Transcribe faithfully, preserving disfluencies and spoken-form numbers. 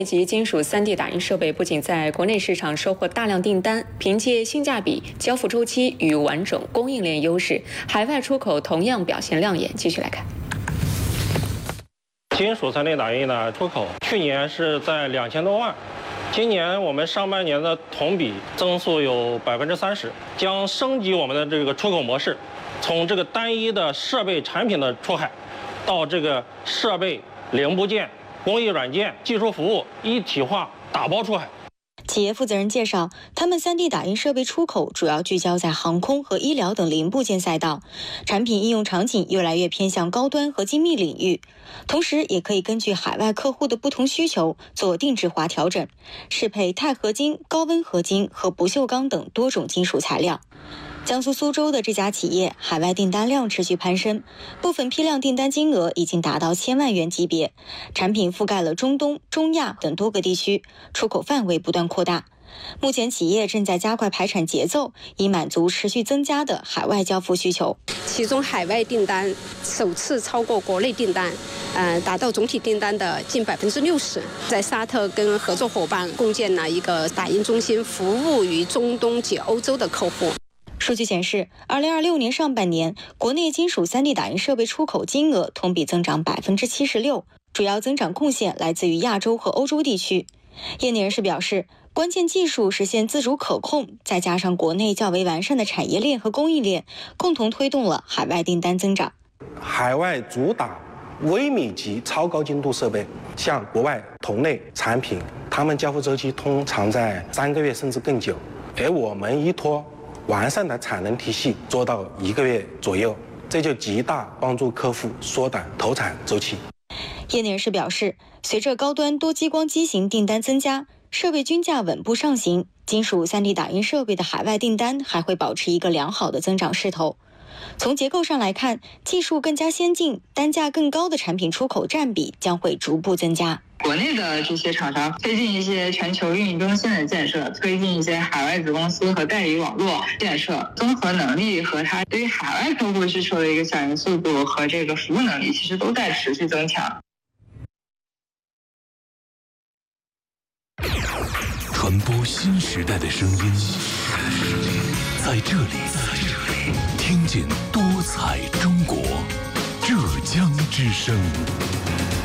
及金属 三 D 打印设备不仅在国内市场收获大量订单，凭借性价比、交付周期与完整供应链优势，海外出口同样表现亮眼。继续来看。 金属 三 D 打印的出口，去年是在两千多万，今年我们上半年的同比增速有百分之三十，将升级我们的这个出口模式，从这个单一的设备产品的出海，到这个设备、零部件、工艺软件、技术服务一体化打包出海。 企业负责人介绍，他们 三 D 打印设备出口主要聚焦在航空和医疗等零部件赛道，产品应用场景越来越偏向高端和精密领域，同时也可以根据海外客户的不同需求做定制化调整，适配钛合金、高温合金和不锈钢等多种金属材料。 江苏苏州的这家企业海外订单量持续攀升，部分批量订单金额已经达到千万元级别，产品覆盖了中东、中亚等多个地区，出口范围不断扩大。目前，企业正在加快排产节奏，以满足持续增加的海外交付需求。 其中，海外订单首次超过国内订单，呃，达到总体订单的近百分之六十。在沙特跟合作伙伴共建了一个打印中心，服务于中东及欧洲的客户。 数据显示，二零二六年上半年，国内金属 三 D 打印设备出口金额同比增长百分之七十六，主要增长贡献来自于亚洲和欧洲地区。业内人士表示，关键技术实现自主可控，再加上国内较为完善的产业链和供应链，共同推动了海外订单增长。 海外主打微米级超高精度设备，像国外同类产品，他们交付周期通常在三个月甚至更久，而我们依托 完善的产能体系做到一个月左右，这就极大帮助客户缩短投产周期。 业内人士表示，随着高端多激光机型订单增加，设备均价稳步上行，金属 三 D 打印设备的海外订单还会保持一个良好的增长势头。从结构上来看，技术更加先进、单价更高的产品出口占比将会逐步增加。 国内的这些厂商推进一些全球运营中心的建设，推进一些海外子公司和代理网络建设，综合能力和它对于海外客户需求的一个响应速度和这个服务能力，其实都在持续增强。 传播新时代的声音，在这里，听见多彩中国，浙江之声。